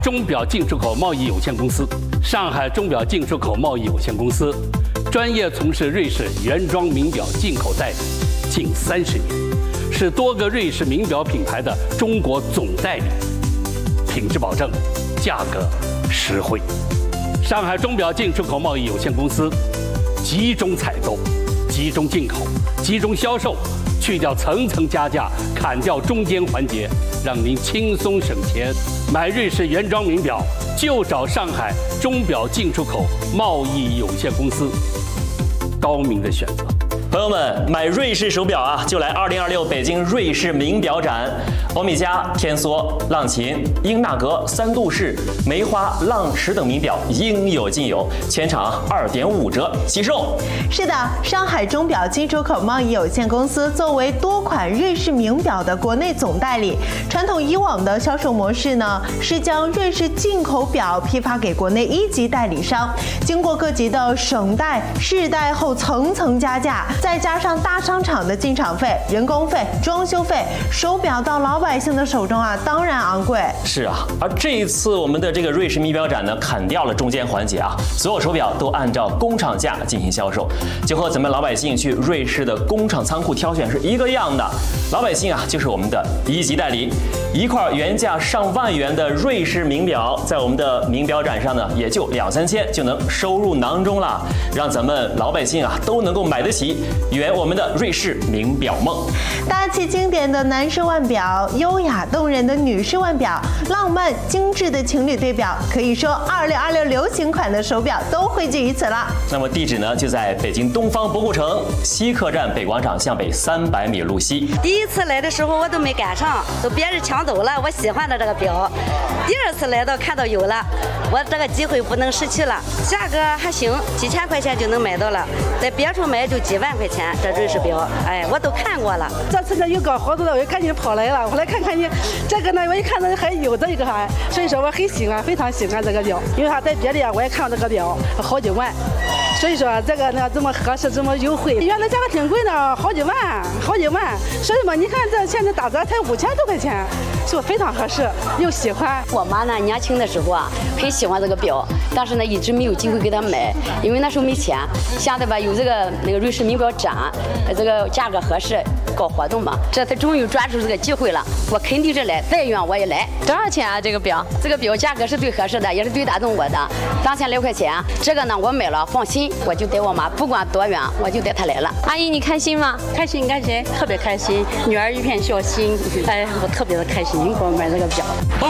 钟表进出口贸易有限公司、上海钟表进出口贸易有限公司，专业从事瑞士原装名表进口代理近30年，是多个瑞士名表品牌的中国总代理，品质保证，价格实惠。上海钟表进出口贸易有限公司集中采购、集中进口、集中销售，去掉层层加价，砍掉中间环节，让您轻松省钱。买瑞士原装名表就找上海钟表进出口贸易有限公司，高明的选择。 朋友们，买瑞士手表啊，就来2026北京瑞士名表展。欧米茄、天梭、浪琴、英纳格、三度式、梅花、浪驰等名表应有尽有，全场2.5折起售。 是的，上海钟表进出口贸易有限公司作为多款瑞士名表的国内总代理，传统以往的销售模式呢，是将瑞士进口表批发给国内1级代理商，经过各级的省代、市代后层层加价。再加上大商场的进场费、人工费、装修费，手表到老百姓的手中啊，当然昂贵。 是啊，而这一次我们的这个瑞士名表展呢，砍掉了中间环节啊，所有手表都按照工厂价进行销售，就和咱们老百姓去瑞士的工厂仓库挑选是一个样的。老百姓啊，就是我们的1级代理，一块原价上万元的瑞士名表，在我们的名表展上呢，也就2-3千就能收入囊中了，让咱们老百姓啊都能够买得起。圆我们的瑞士名表梦， 大气经典的男士腕表，优雅动人的女士腕表，浪漫精致的情侣对表，可以说2026流行款的手表都汇聚于此了。 那么地址呢，就在北京东方博古城西客站北广场向北300米路西。 第一次来的时候我都没赶上，都别人抢走了我喜欢的这个表。第二次来到看到有了，我这个机会不能失去了，价格还行，几千块钱就能买到了，在别处买就几万块钱。这瑞士表，哎，我都看过了。 这次呢有搞活动的，我就赶紧跑来了。我来看看你这个呢，我一看到还有这个还，所以说我很喜欢，非常喜欢这个表，因为它在别地啊我也看到这个表好几万，所以说这个呢这么合适，这么优惠，原来价格挺贵的，好几万，所以嘛，你看这现在打折才5000多块钱，是不是非常合适又喜欢？ 我妈呢年轻的时候啊很喜欢这个表，但是呢一直没有机会给她买，因为那时候没钱。现在吧有那个瑞士名表展，这个价格合适，搞活动嘛，这才终于抓住这个机会了，我肯定是来，再远我也来。多少钱啊？这个表？这个表价格是最合适的，也是最打动我的，3000来块钱。这个呢我买了，放心，我就带我妈，不管多远我就带她来了。 阿姨你开心吗？ 开心，特别开心，女儿一片孝心，哎，我特别的开心，给我买这个表。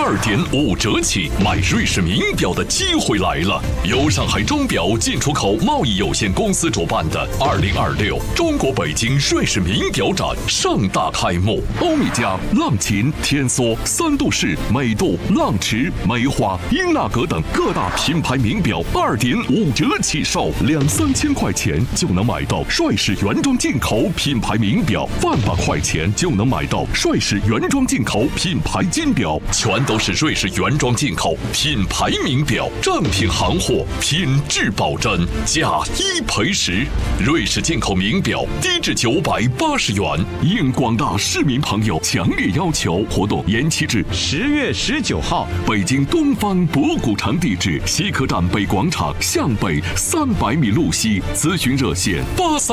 2.5折起，买瑞士名表的机会来了！由上海钟表进出口贸易有限公司主办的2026中国北京瑞士名表展盛大开幕。欧米茄、浪琴、天梭、三度式、美度、浪驰、梅花、英纳格等各大品牌名表2.5折起售，2-3千块钱就能买到瑞士原装进口品牌名表，10000块钱就能买到瑞士原装进口品牌金表，全都是瑞士原装进口品牌名表，正品行货，品质保真，价1赔10。瑞士进口名表低至980元，应广大市民朋友强烈要求，活动延期至10月19号。北京东方博古城地址：西客站北广场向北300米路西，咨询热线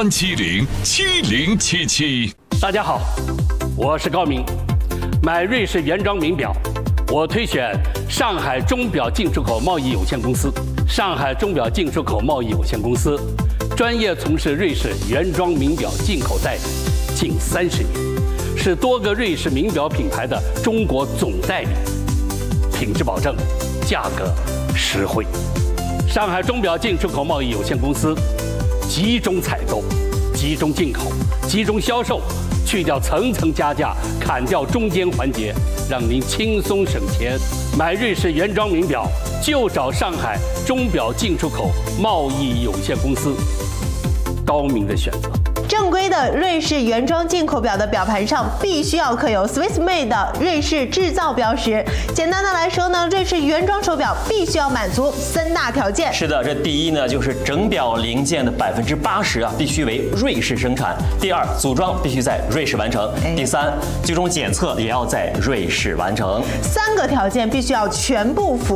83707077。 大家好，我是高明。买瑞士原装名表，我推选上海钟表进出口贸易有限公司。上海钟表进出口贸易有限公司专业从事瑞士原装名表进口代理近30年，是多个瑞士名表品牌的中国总代理，品质保证，价格实惠。上海钟表进出口贸易有限公司集中采购、集中进口、集中销售，去掉层层加价，砍掉中间环节，让您轻松省钱。买瑞士原装名表就找上海钟表进出口贸易有限公司，高明的选择。 正规的瑞士原装进口表的表盘上必须要刻有 Swiss Made 的瑞士制造标识。简单的来说呢，瑞士原装手表必须要满足3大条件。 是的，这第一呢，就是整表零件的80%啊，必须为瑞士生产；第二，组装必须在瑞士完成；第三，最终检测也要在瑞士完成。 3个条件必须要全部符合。